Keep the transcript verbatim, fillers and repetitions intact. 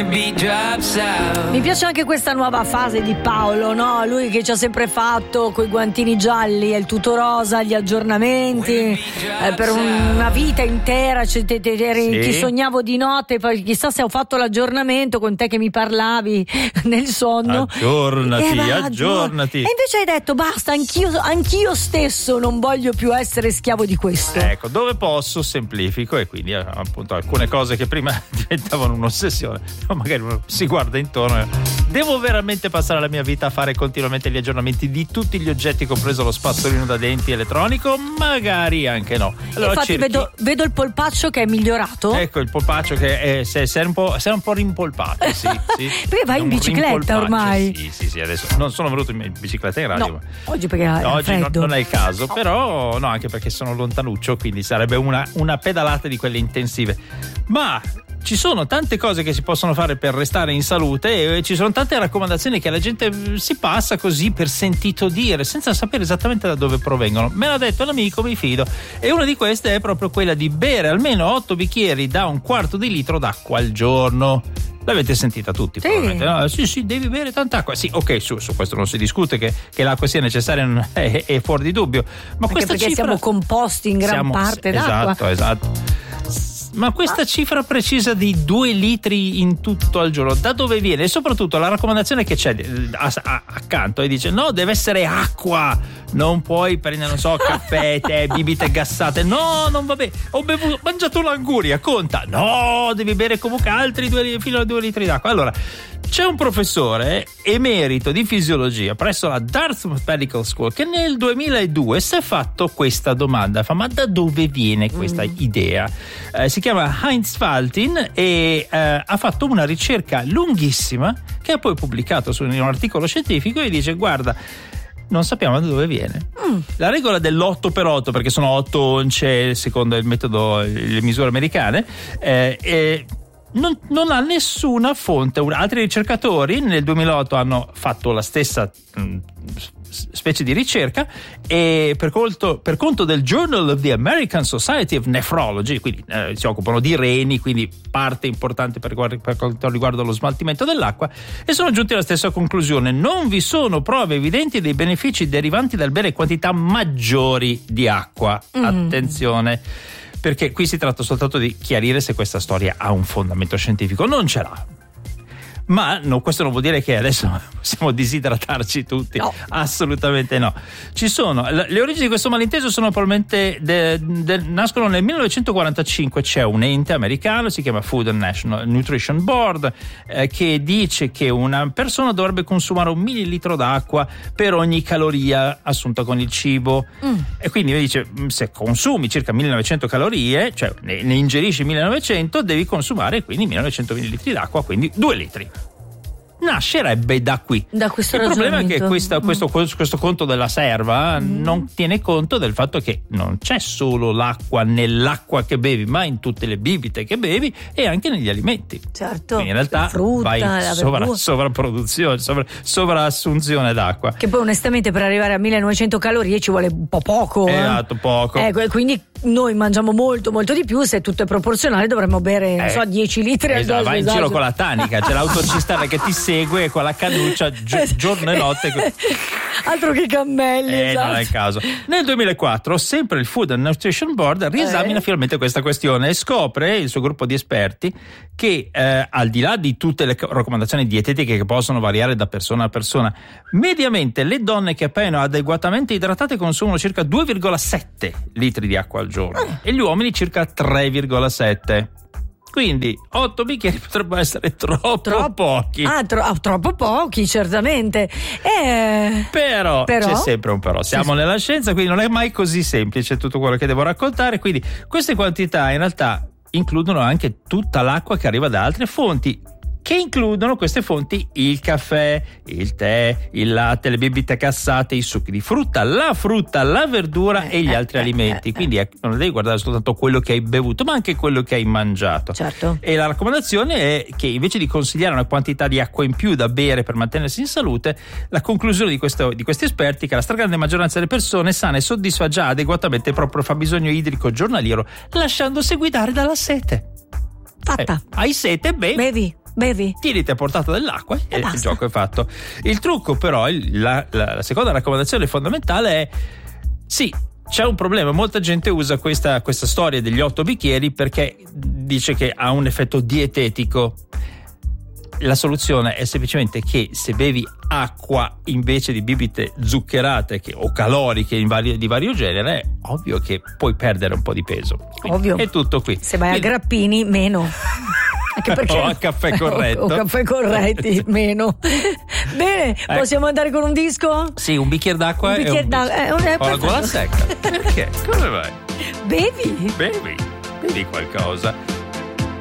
Mi piace anche questa nuova fase di Paolo, no? Lui che ci ha sempre fatto coi guantini gialli e il tutto rosa, gli aggiornamenti eh, per una vita intera, cioè, te, te, te, Sì. ti sognavo di notte, poi chissà se ho fatto l'aggiornamento con te che mi parlavi nel sonno. Aggiornati, Eh, va, aggiornati. E invece hai detto basta, anch'io, anch'io stesso non voglio più essere schiavo di questo. Ecco, dove posso semplifico, e quindi eh, appunto alcune cose che prima diventavano un'ossessione, no, magari uno si guarda intorno e devo veramente passare la mia vita a fare continuamente gli aggiornamenti di tutti gli oggetti, compreso lo spazzolino da denti elettronico? Magari anche no. Allora, Infatti cerchi... vedo, vedo il polpaccio che è migliorato. Ecco il polpaccio che è, si, è, si, è un po', si è un po' rimpolpato, sì, sì. Perché vai in Un bicicletta rimpolpaccio, ormai? Sì, sì, sì, adesso non sono venuto in bicicletta in radio. No, oggi perché era Oggi non, freddo. non è il caso, però no, anche perché sono lontanuccio, quindi sarebbe una, una pedalata di quelle intensive. Ma ci sono tante cose che si possono fare per restare in salute e ci sono tante raccomandazioni che la gente si passa così per sentito dire, senza sapere esattamente da dove provengono. Me l'ha detto l'amico, mi fido, e una di queste è proprio quella di bere almeno otto bicchieri da un quarto di litro d'acqua al giorno. L'avete sentita tutti, sì. probabilmente, no? Sì, sì, devi bere tanta acqua. Sì, ok, su, su questo non si discute, che, che l'acqua sia necessaria non è, è fuori di dubbio. Ma Anche questa perché cifra... siamo composti in gran siamo, parte esatto, d'acqua. Esatto. Ma questa ah. cifra precisa di due litri in tutto al giorno, da dove viene? E soprattutto la raccomandazione che c'è a, a, accanto e dice no, deve essere acqua, non puoi prendere, non so, caffè, tè, bibite gassate. No, non va bene. Ho bevuto, ho mangiato un'anguria, conta. No, devi bere comunque altri due, fino a due litri d'acqua. Allora, c'è un professore emerito di fisiologia presso la Dartmouth Medical School che nel duemiladue si è fatto questa domanda, fa ma da dove viene questa mm. idea? Eh, si chiama Heinz Faltin e eh, ha fatto una ricerca lunghissima che ha poi pubblicato su un articolo scientifico e dice guarda, non sappiamo da dove viene. Mm. La regola dell'otto per otto, perché sono otto once secondo il metodo, le misure americane, eh, eh, Non, non ha nessuna fonte. Altri ricercatori nel duemilaotto hanno fatto la stessa mh, specie di ricerca e per conto, per conto del Journal of the American Society of Nephrology, quindi eh, si occupano di reni, quindi parte importante per, per quanto riguarda lo smaltimento dell'acqua, e sono giunti alla stessa conclusione: non vi sono prove evidenti dei benefici derivanti dal bere quantità maggiori di acqua. Mm. Attenzione, perché qui si tratta soltanto di chiarire se questa storia ha un fondamento scientifico. Non ce l'ha. Ma no, questo non vuol dire che adesso possiamo disidratarci tutti. No. Assolutamente no. Ci sono le origini di questo malinteso sono probabilmente de, de, nascono nel millenovecentoquarantacinque. C'è un ente americano, si chiama Food and National Nutrition Board, eh, che dice che una persona dovrebbe consumare un millilitro d'acqua per ogni caloria assunta con il cibo. Mm. E quindi dice, se consumi circa millenovecento calorie, cioè ne, ne ingerisci millenovecento, devi consumare quindi millenovecento millilitri d'acqua, quindi due litri. Nascerebbe da qui. Da questo il problema è che questa, mm. questo, questo conto della serva mm. non tiene conto del fatto che non c'è solo l'acqua nell'acqua che bevi, ma in tutte le bibite che bevi e anche negli alimenti. Certo. Quindi in realtà frutta, vai in sovra, sovrapproduzione, sovra, sovraassunzione d'acqua. Che poi onestamente per arrivare a millenovecento calorie ci vuole un po' poco. Esatto, eh. poco. Eh, quindi noi mangiamo molto molto di più, se tutto è proporzionale dovremmo bere, eh. non so, dieci litri al giorno. Vai in giro con la tanica, c'è l'autocistana che ti segue con la cannuccia gi- giorno e notte. Altro che cammelli. Eh, esatto. non è il caso. Nel duemilaquattro sempre il Food and Nutrition Board riesamina eh. finalmente questa questione e scopre, il suo gruppo di esperti, che eh, al di là di tutte le raccomandazioni dietetiche che possono variare da persona a persona, mediamente le donne che appaiono adeguatamente idratate consumano circa due virgola sette litri di acqua al giorno eh. e gli uomini circa tre virgola sette. Quindi otto bicchieri potrebbero essere troppo, troppo pochi. Ah, tro- ah, troppo pochi, certamente. Eh, però, però c'è sempre un però. Siamo sì, nella scienza, quindi non è mai così semplice tutto quello che devo raccontare. Quindi queste quantità in realtà includono anche tutta l'acqua che arriva da altre fonti, che includono queste fonti il caffè, il tè, il latte, le bibite gassate, i succhi di frutta, la frutta, la verdura e gli altri alimenti. Quindi ecco, non devi guardare soltanto quello che hai bevuto, ma anche quello che hai mangiato. Certo. E la raccomandazione è che invece di consigliare una quantità di acqua in più da bere per mantenersi in salute, la conclusione di, questo, di questi esperti è che la stragrande maggioranza delle persone sane soddisfa già adeguatamente il proprio fabbisogno idrico giornaliero, lasciandosi guidare dalla sete. Fatta. Eh, hai sete, bevi. Bevi. bevi. Tieniti a portata dell'acqua e, E il basta. gioco è fatto. Il trucco però, il- la, la- la seconda raccomandazione fondamentale è sì, c'è un problema, molta gente usa questa, questa storia degli otto bicchieri perché dice che ha un effetto dietetico. La soluzione è semplicemente che se bevi acqua invece di bibite zuccherate che, o caloriche in vari- di vario genere, è ovvio che puoi perdere un po' di peso. Quindi Ovvio. è tutto qui. Se vai Quindi- a grappini, meno. Anche perché O a caffè corretto. o caffè corretti, meno. Bene, possiamo andare con un disco? Sì, un bicchiere d'acqua Un bicchiere e un d'acqua, eh, un- eh, Ho la gola perfetto. secca. Perché? Come vai? Bevi. Bevi, bevi qualcosa.